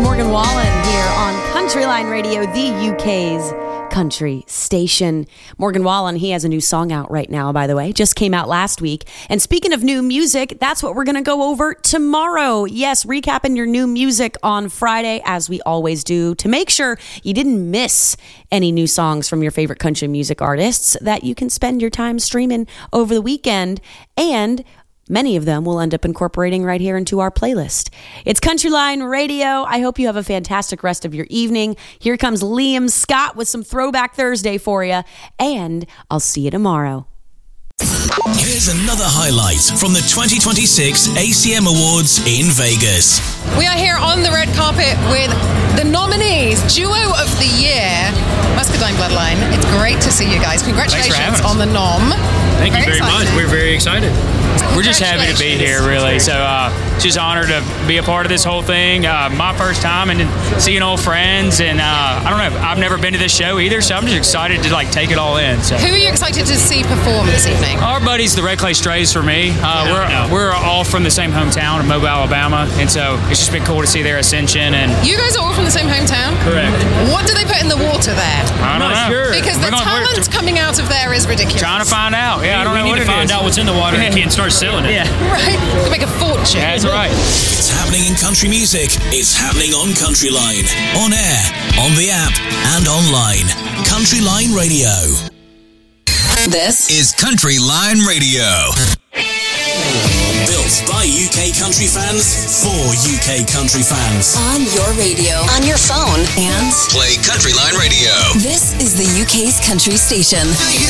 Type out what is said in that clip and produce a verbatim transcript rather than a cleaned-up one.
Morgan Wallen here on Countryline Radio, the U K's country station. Morgan Wallen, he has a new song out right now, by the way. Just came out last week. And speaking of new music, that's what we're going to go over tomorrow. Yes, recapping your new music on Friday, as we always do, to make sure you didn't miss any new songs from your favorite country music artists that you can spend your time streaming over the weekend. And many of them will end up incorporating right here into our playlist. It's Countryline Radio. I hope you have a fantastic rest of your evening. Here comes Liam Scott with some Throwback Thursday for you, and I'll see you tomorrow. Here's another highlight from the twenty twenty-six A C M Awards in Vegas. We are here on the red carpet with the nominees, Duo of the Year, Muscadine Bloodline. It's great to see you guys. Congratulations on the nom. Thank you very excited. much. We're very excited. We're just happy to be here, really. So, uh, just honored to be a part of this whole thing. Uh, my first time, and seeing old friends, and uh, I don't know. I've never been to this show either, so I'm just excited to like take it all in. So, who are you excited to see perform this evening? Our buddies, the Red Clay Strays, for me. Uh, Yeah, we're no. we're all from the same hometown of Mobile, Alabama, and so it's just been cool to see their ascension. And You guys are all from the same hometown? correct. What do they put in the water there? I don't not know. sure. Because the We're gonna- we're talent coming out of there is ridiculous. Trying to find out. Yeah, I don't we know need what to it find is. out what's in the water and can't start selling it. Yeah, Right? To make a fortune. that's right. It's happening in country music. It's happening on Countryline. On air, on the app, and online. Countryline Radio. This Is Countryline Radio. Built by U K country fans for U K country fans. on your radio, on your phone, and Play Countryline Radio. this is the U K's country station.